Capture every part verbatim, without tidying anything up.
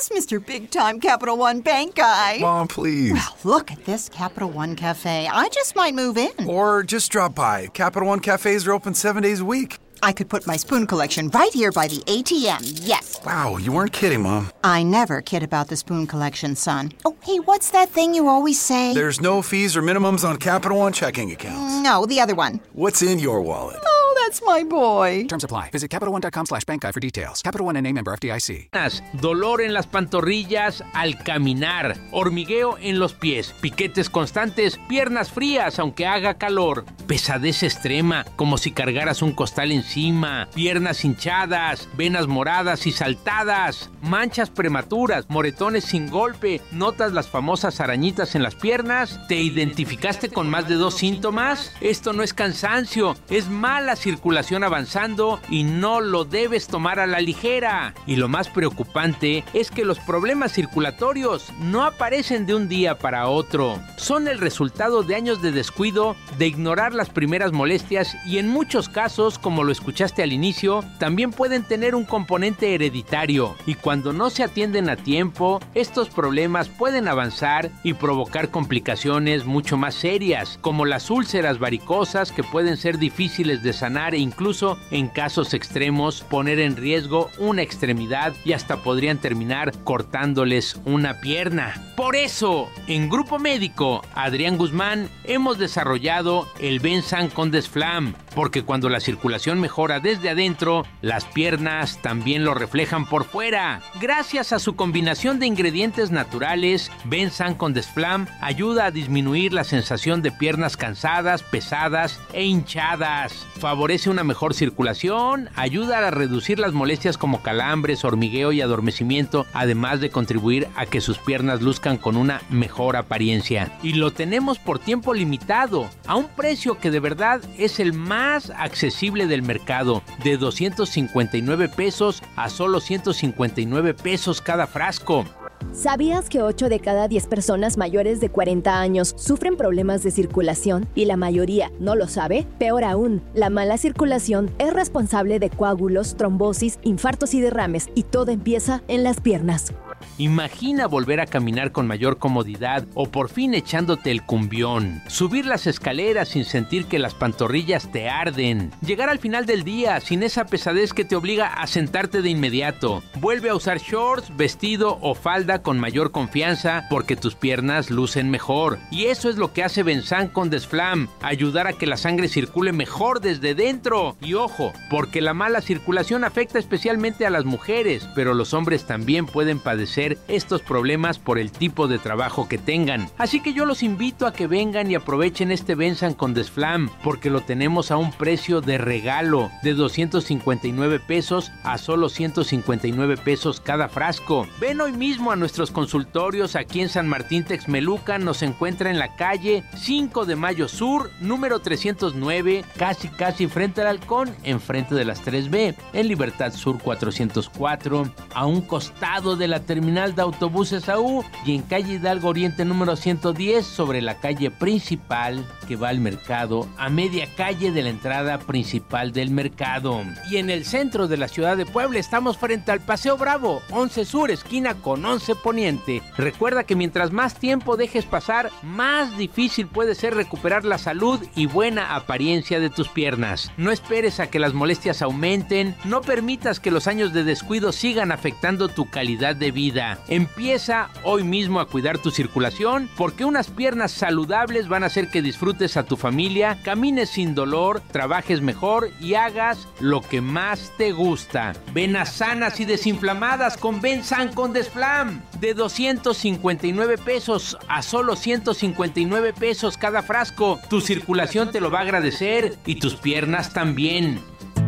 is Mister Big Time Capital One Bank guy. Mom, please. Well, look at this Capital One Cafe. I just might move in. Or just drop by. Capital One cafes are open seven days a week. I could put my spoon collection right here by the A T M, yes. Wow, you weren't kidding, Mom. I never kid about the spoon collection, son. Oh, hey, what's that thing you always say? There's no fees or minimums on Capital One checking accounts. No, the other one. What's in your wallet? Oh, that's my boy. Terms apply. Visit CapitalOne.com slash bank guide for details. Capital One N A member F D I C. Dolor en las pantorrillas al caminar, hormigueo en los pies, piquetes constantes, piernas frías aunque haga calor, pesadez extrema como si cargaras un costal encima, piernas hinchadas, venas moradas y saltadas, manchas prematuras, moretones sin golpe, notas las famosas arañitas en las piernas. ¿Te identificaste con más de dos síntomas? Esto no es cansancio, es mala circulación avanzando y no lo debes tomar a la ligera. Y lo más preocupante es que los problemas circulatorios no aparecen de un día para otro. Son el resultado de años de descuido, de ignorar las primeras molestias y en muchos casos, como lo escuchaste al inicio, también pueden tener un componente hereditario. Y cuando no se atienden a tiempo, estos problemas pueden avanzar y provocar complicaciones mucho más serias, como las úlceras varicosas que pueden ser difíciles de sanar e incluso, en casos extremos, poner en riesgo una extremidad y hasta podrían terminar cortándoles una pierna. Por eso, en Grupo Médico Adrián Guzmán hemos desarrollado el Bensan con Desflam, porque cuando la circulación mejora desde adentro, las piernas también lo reflejan por fuera. Gracias a su combinación de ingredientes naturales, Bensan con Desflam ayuda a disminuir la sensación de piernas cansadas, pesadas e hinchadas. Favorece una mejor circulación, ayuda a reducir las molestias como calambres, hormigueo y adormecimiento, además de contribuir a que sus piernas luzcan con una mejor apariencia. Y lo tenemos por tiempo limitado, a un precio que de verdad es el más accesible del mercado, de doscientos cincuenta y nueve pesos a solo ciento cincuenta y nueve pesos cada frasco. ¿Sabías que ocho de cada diez personas mayores de cuarenta años sufren problemas de circulación y la mayoría no lo sabe? Peor aún, la mala circulación es responsable de coágulos, trombosis, infartos y derrames, y todo empieza en las piernas. Imagina volver a caminar con mayor comodidad o por fin echándote el cumbión. Subir las escaleras sin sentir que las pantorrillas te arden. Llegar al final del día sin esa pesadez que te obliga a sentarte de inmediato. Vuelve a usar shorts, vestido o falda con mayor confianza porque tus piernas lucen mejor. Y eso es lo que hace Bensan con Desflam. Ayudar a que la sangre circule mejor desde dentro. Y ojo, porque la mala circulación afecta especialmente a las mujeres, pero los hombres también pueden padecer estos problemas por el tipo de trabajo que tengan. Así que yo los invito a que vengan y aprovechen este Bensan con Desflam, porque lo tenemos a un precio de regalo, de doscientos cincuenta y nueve pesos a solo ciento cincuenta y nueve pesos cada frasco. Ven hoy mismo a nuestros consultorios aquí en San Martín Texmelucan. Nos encuentra en la calle cinco de Mayo Sur, número trescientos nueve, casi casi frente al Halcón, enfrente de las tres B, en Libertad Sur cuatrocientos cuatro, a un costado de la terminal de autobuses A U y en calle Hidalgo Oriente número ciento diez, sobre la calle principal que va al mercado, a media calle de la entrada principal del mercado. Y en el centro de la ciudad de Puebla estamos frente al Paseo Bravo, once Sur, esquina con once Poniente. Recuerda que mientras más tiempo dejes pasar, más difícil puede ser recuperar la salud y buena apariencia de tus piernas. No esperes a que las molestias aumenten, no permitas que los años de descuido sigan afectando tu calidad de vida. Empieza hoy mismo a cuidar tu circulación, porque unas piernas saludables van a hacer que disfrutes a tu familia, camines sin dolor, trabajes mejor y hagas lo que más te gusta. Venas sanas y desinflamadas con Bensan con Desflam, de doscientos cincuenta y nueve pesos a solo ciento cincuenta y nueve pesos cada frasco. Tu circulación te lo va a agradecer y tus piernas también.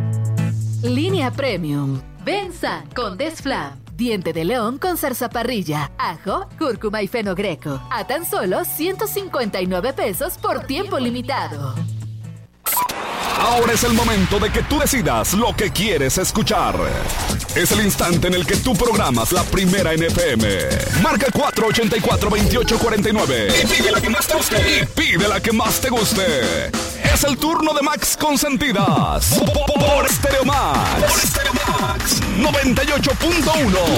Línea Premium. Bensan con Desflam. Diente de león con zarzaparrilla, ajo, cúrcuma y fenogreco. A tan solo ciento cincuenta y nueve pesos por tiempo limitado. Ahora es el momento de que tú decidas lo que quieres escuchar. Es el instante en el que tú programas la primera en F M. Marca el cuatro ochenta y cuatro, veintiocho cuarenta y nueve. Y pide la que más te guste. Y pide la que más te guste. Es el turno de Max Consentidas. Por Stereo Max. Por Stereo Max. noventa y ocho punto uno.